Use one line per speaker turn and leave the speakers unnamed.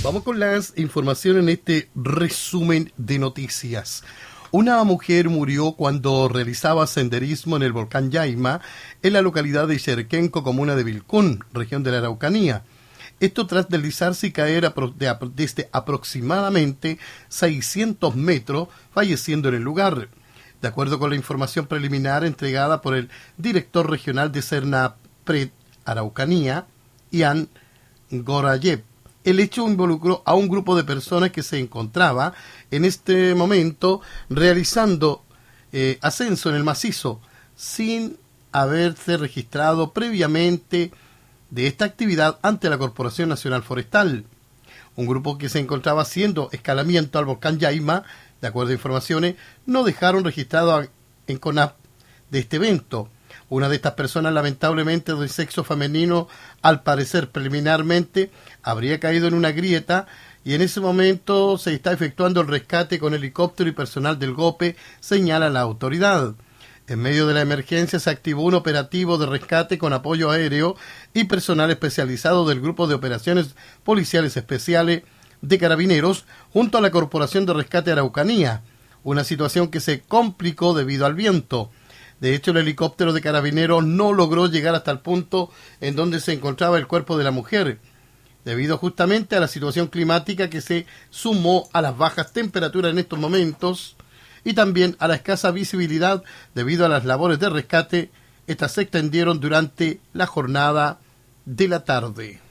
Vamos con las informaciones en este resumen de noticias. Una mujer murió cuando realizaba senderismo en el volcán Yaima, en la localidad de Cherquenco, comuna de Vilcún, región de la Araucanía. Esto tras deslizarse y caer desde aproximadamente 600 metros, falleciendo en el lugar. De acuerdo con la información preliminar entregada por el director regional de Cernapred Araucanía, Ian Gorayev, el hecho involucró a un grupo de personas que se encontraba en este momento realizando ascenso en el macizo sin haberse registrado previamente de esta actividad ante la Corporación Nacional Forestal. Un grupo que se encontraba haciendo escalamiento al volcán Yaima, de acuerdo a informaciones, no dejaron registrado en CONAP de este evento. Una de estas personas, lamentablemente de sexo femenino, al parecer preliminarmente, habría caído en una grieta y en ese momento se está efectuando el rescate con helicóptero y personal del GOPE, señala la autoridad. En medio de la emergencia se activó un operativo de rescate con apoyo aéreo y personal especializado del Grupo de Operaciones Policiales Especiales de Carabineros junto a la Corporación de Rescate Araucanía, una situación que se complicó debido al viento. De hecho, el helicóptero de Carabineros no logró llegar hasta el punto en donde se encontraba el cuerpo de la mujer, debido justamente a la situación climática que se sumó a las bajas temperaturas en estos momentos y también a la escasa visibilidad debido a las labores de rescate. Estas se extendieron durante la jornada de la tarde.